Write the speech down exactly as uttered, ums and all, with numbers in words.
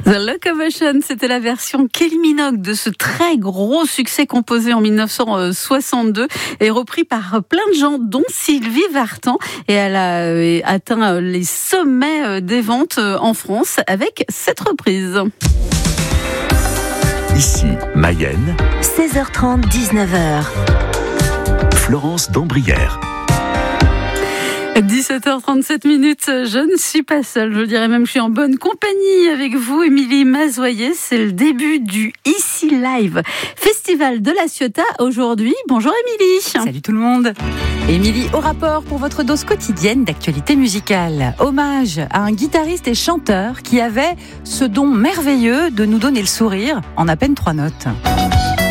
The Locomotion, c'était la version Kylie Minogue de ce très gros succès composé en dix-neuf cent soixante-deux et repris par plein de gens, dont Sylvie Vartan. Et elle a atteint les sommets des ventes en France avec cette reprise. Ici, Mayenne. seize heures trente, dix-neuf heures. Florence Dambrière. dix-sept heures trente-sept minutes, je ne suis pas seule, je dirais même que je suis en bonne compagnie avec vous, Émilie Mazoyer. C'est le début du Ici Live, Festival de la Ciotat aujourd'hui. Bonjour Émilie. Salut tout le monde. Émilie au rapport pour votre dose quotidienne d'actualité musicale. Hommage à un guitariste et chanteur qui avait ce don merveilleux de nous donner le sourire en à peine trois notes.